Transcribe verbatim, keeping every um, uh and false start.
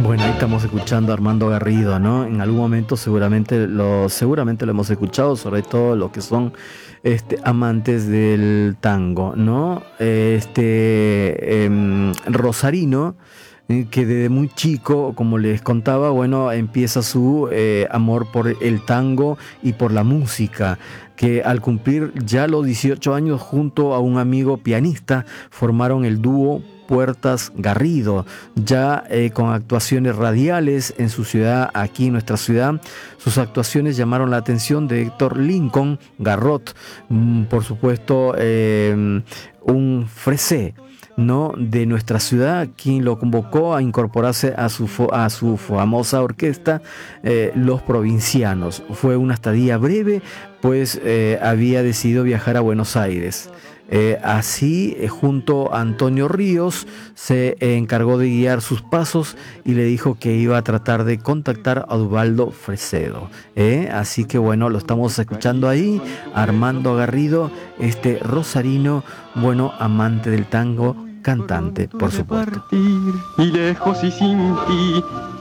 Bueno, ahí estamos escuchando a Armando Garrido, ¿no? En algún momento seguramente lo, seguramente lo hemos escuchado, sobre todo los que son este, amantes del tango, ¿no? Este em, rosarino, eh, que desde muy chico, como les contaba, bueno, empieza su eh, amor por el tango y por la música, que al cumplir ya los dieciocho años junto a un amigo pianista formaron el dúo Puertas Garrido, ya eh, con actuaciones radiales en su ciudad, aquí en nuestra ciudad. Sus actuaciones llamaron la atención de Héctor Lincoln Garrot, mm, por supuesto, eh, un fresé, ¿no?, de nuestra ciudad, quien lo convocó a incorporarse a su, a su famosa orquesta, eh, Los Provincianos. Fue una estadía breve, pues eh, había decidido viajar a Buenos Aires. Eh, así, eh, junto a Antonio Ríos, se eh, encargó de guiar sus pasos y le dijo que iba a tratar de contactar a Ubaldo Fresedo. Eh, así que bueno, lo estamos escuchando ahí, Armando Garrido, este rosarino, bueno, amante del tango, cantante, por supuesto. Y lejos y sin ti,